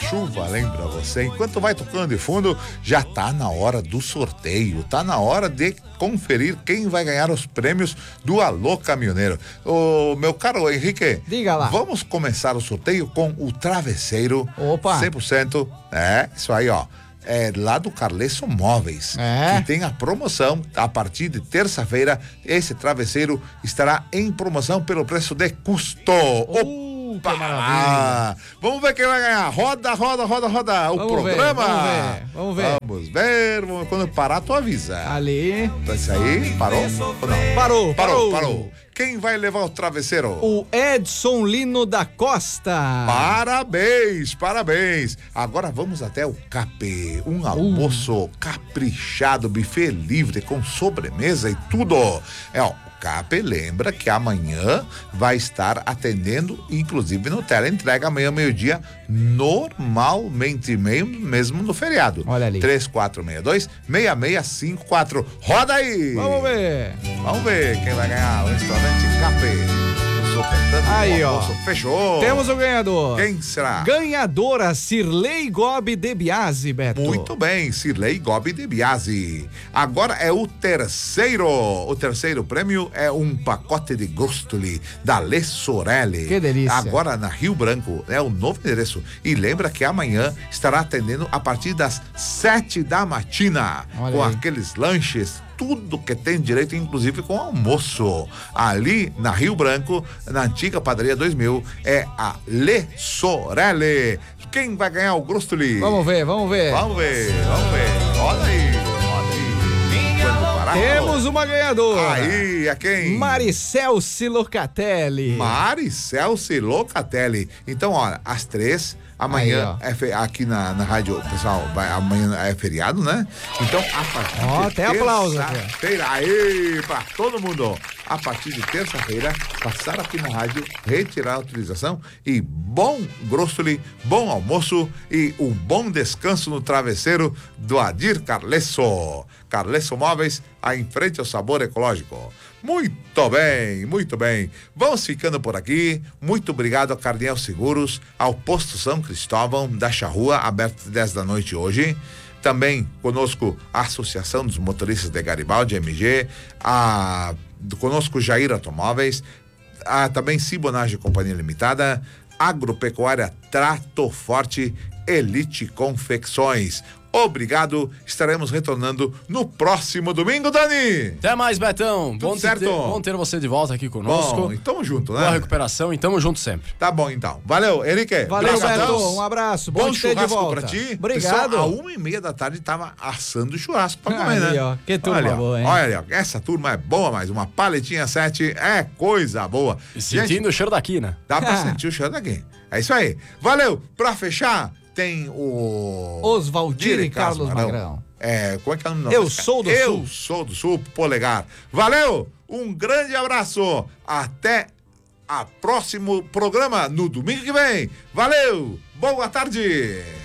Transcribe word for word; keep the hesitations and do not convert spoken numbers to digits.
chuva lembra você. Enquanto vai tocando de fundo, já tá na hora do sorteio, tá na hora de conferir quem vai ganhar os prêmios do Alô Caminhoneiro. Ô, meu caro Henrique, diga lá. Vamos começar o sorteio com o travesseiro. Opa. cem por cento. É, isso aí, ó. É lá do Carlesso Móveis, é. que tem a promoção a partir de terça-feira. Esse travesseiro estará em promoção pelo preço de custo. Uh, Opa! que maravilha. Vamos ver quem vai ganhar. Roda, roda, roda, roda. O vamos programa. Ver, vamos ver, vamos ver. Vamos ver. Vamos, quando parar, tu avisa. Ali. Isso aí, parou? Ou não? Parou, parou, parou. parou. Quem vai levar o travesseiro? O Edson Lino da Costa. Parabéns, parabéns. Agora vamos até o Capê. Um almoço uh. caprichado, buffet livre, com sobremesa e tudo. É, ó. Capê lembra que amanhã vai estar atendendo, inclusive no teleentrega, amanhã meio-dia, normalmente, meio, mesmo no feriado. Olha ali. três quatro seis dois, seis seis cinco quatro. Roda aí! Vamos ver. Vamos ver quem vai ganhar o restaurante Capê. Aí, ó. Fechou. Temos o ganhador. Quem será? Ganhadora Cirlei Gobi de Biasi, Beto. Muito bem, Cirlei Gobi de Biasi. Agora é o terceiro. O terceiro prêmio é um pacote de Gostoli da Le Sorelli. Que delícia. Agora na Rio Branco, é o novo endereço. E lembra que amanhã estará atendendo a partir das sete da matina. Olha com aí. aqueles lanches, tudo que tem direito, inclusive com almoço. Ali na Rio Branco, na antiga padaria dois mil, é a Le Sorelli. Quem vai ganhar o Grostoli? Vamos ver, vamos ver. Vamos ver, vamos ver. Olha aí, olha aí. Quando parar, Temos uma ganhadora. Aí, é quem? Maricel Silocatelli. Maricel Silocatelli. Então, olha, às três. Amanhã aí, é fe... aqui na, na rádio, pessoal, vai, amanhã é feriado, né? Então, a partir Ó, de até aplauso terça-feira, aí, pra todo mundo, a partir de terça-feira, passar aqui na rádio, retirar a autorização e bom Grostoli, bom almoço e um bom descanso no travesseiro do Adir Carlesso. Carlesso Móveis, aí em frente ao Sabor Ecológico. Muito bem, muito bem. Vamos ficando por aqui. Muito obrigado a Carniel Seguros, ao Posto São Cristóvão da Charrua, aberto às dez da noite hoje. Também conosco a Associação dos Motoristas de Garibaldi, M G, a, conosco Jair Automóveis, a, também Cibonage Companhia Limitada, Agropecuária Trato Forte, Elite Confecções. Obrigado, estaremos retornando no próximo domingo, Dani. Até mais, Betão. Tudo bom certo? Ter, bom ter você de volta aqui conosco. Bom, e tamo junto, né? Boa recuperação e tamo junto sempre. Tá bom, então. Valeu, Henrique. Valeu, Graças Beto. Um abraço. Bom, Bom te ter de churrasco volta. pra ti. Obrigado. Pessoal, a uma e meia da tarde tava assando churrasco pra comer, Ali, né? ó. Que turma olha, boa, hein? Olha ali, ó. Essa turma é boa, mas uma paletinha sete é coisa boa. E sentindo Gente, o cheiro da quina. dá pra sentir o cheiro daqui. É isso aí. Valeu. Pra fechar, tem o... Osvaldir e Carlos Magrão. É, como é que é o nome? Eu sou do Eu Sul. sou do Sul, Polegar. Valeu, um grande abraço. Até a próximo programa no domingo que vem. Valeu, boa tarde.